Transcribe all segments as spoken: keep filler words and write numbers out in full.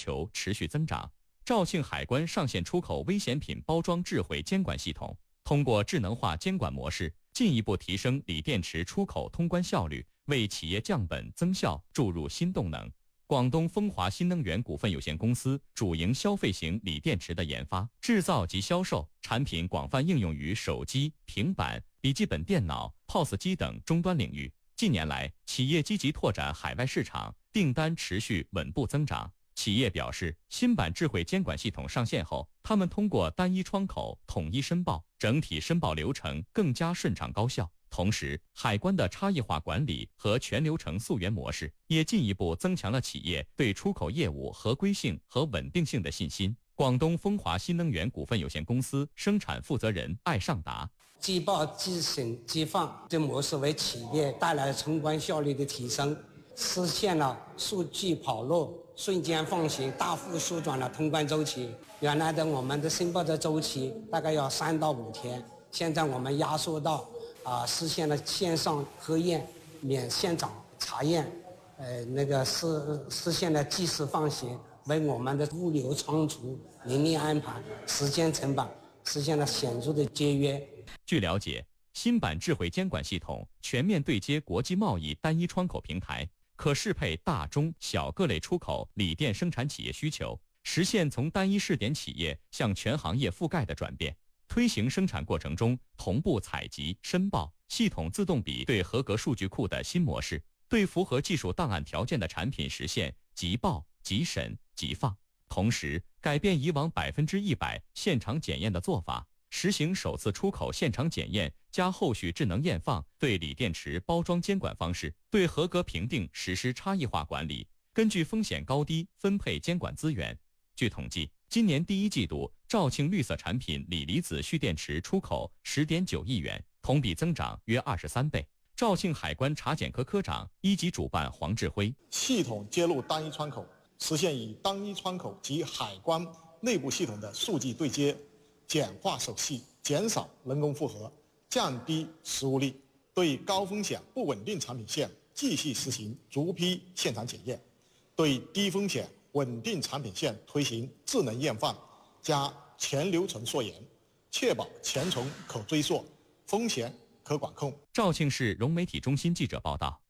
求持续增长。肇庆海关上线出口危险品包装智慧监管系统，通过智能化监管模式，进一步提升锂电池出口通关效率，为企业降本增效注入新动能。广东风华新能源股份有限公司主营消费型锂电池的研发、制造及销售，产品广泛应用于手机、平板、笔记本电脑、P O S 机等终端领域。近年来，企业积极拓展海外市场，订单持续稳步增长。企业表示，新版智慧监管系统上线后，他们通过单一窗口统一申报，整体申报流程更加顺畅高效。同时，海关的差异化管理和全流程溯源模式也进一步增强了企业对出口业务合规性和稳定性的信心。广东风华新能源股份有限公司生产负责人艾尚达： 即报即审即放这模式为企业带来冲关效率的提升，实现了数据跑路、瞬间放行，大幅缩短了通关周期。原来的我们的申报的周期大概要三到五天，现在我们压缩到啊、呃，实现了线上核验、免现场查验，呃，那个是实现了即时放行，为我们的物流仓储、人力安排、时间成本实现了显著的节约。 据了解，新版智慧监管系统全面对接国际贸易单一窗口平台，可适配大中小各类出口锂电生产企业需求，实现从单一试点企业向全行业覆盖的转变。推行生产过程中同步采集、申报、系统自动比对合格数据库的新模式，对符合技术档案条件的产品实现即报、即审、即放。同时，改变以往百分之一百现场检验的做法，实行首次出口现场检验加后续智能验放，对锂电池包装监管方式，对合格评定实施差异化管理，根据风险高低分配监管资源。据统计，今年第一季度，肇庆绿色产品锂离子蓄电池出口 十点九亿元，同比增长约二十三倍。肇庆海关查检科科长、一级主办黄志辉： 系统接入单一窗口，实现以单一窗口及海关内部系统的数据对接，简化手续，减少人工负荷，降低失误率。对高风险不稳定产品线继续实行逐批现场检验，对低风险稳定产品线推行智能验放加全流程溯源，确保前程可追溯，风险可管控。 肇庆市融媒体中心记者报道。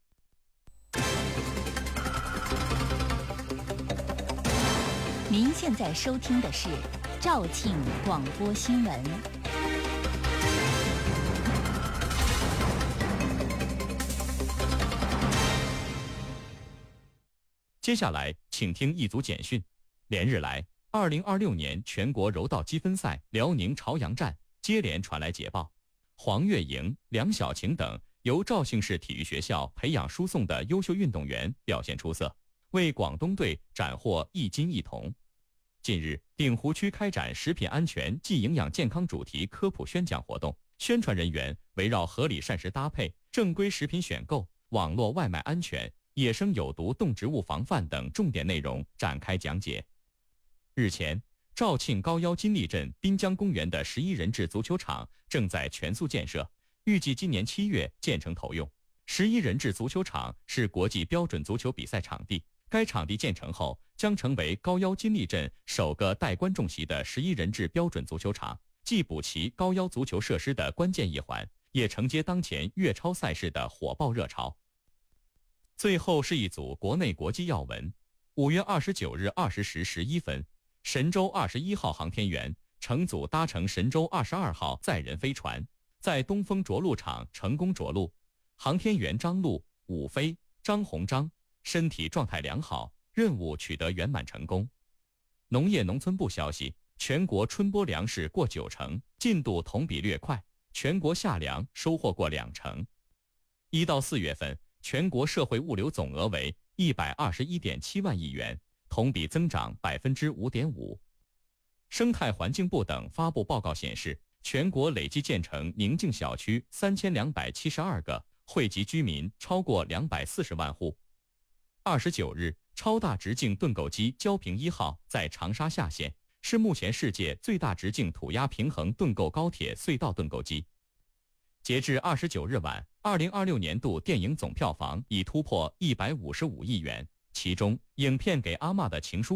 您现在收听的是肇庆广播新闻。 接下来，请听一组简讯。连日来，二零二六年全国柔道积分赛辽宁朝阳站接连传来捷报，黄月莹、梁晓晴等由肇庆市体育学校培养输送的优秀运动员表现出色，为广东队斩获一金一铜。近日，鼎湖区开展食品安全暨营养健康主题科普宣讲活动，宣传人员围绕合理膳食搭配、正规食品选购、网络外卖安全、野生有毒动植物防范等重点内容展开讲解。日前，肇庆高腰金利镇滨江公园的十一人制足球场正在全速建设，预计今年七月建成投用。十一人制足球场是国际标准足球比赛场地，该场地建成后将成为高腰金利镇首个带观众席的十一人制标准足球场，既补齐高腰足球设施的关键一环，也承接当前粤超赛事的火爆热潮。最后是一组国内国际要闻。五月二十九日二十时十一分，神舟二十一号航天员乘组搭乘神舟二十二号载人飞船，在东风着陆场成功着陆。航天员张陆、武飞、张鸿章身体状态良好，任务取得圆满成功。农业农村部消息，全国春播粮食过九成，进度同比略快，全国夏粮收获过两成。一到四月份，全国社会物流总额为一百二十一点七万亿元，同比增长百分之五点五。生态环境部等发布报告显示，全国累计建成宁静小区三千两百七十二个，惠及居民超过两百四十万户。二十九日，超大直径盾构机焦平一号在长沙下线，是目前世界最大直径土压平衡盾构高铁隧道盾构机。截至二十九日晚，二零二六年度电影总票房已突破一百五十五亿元，其中影片《给阿嬷的情书》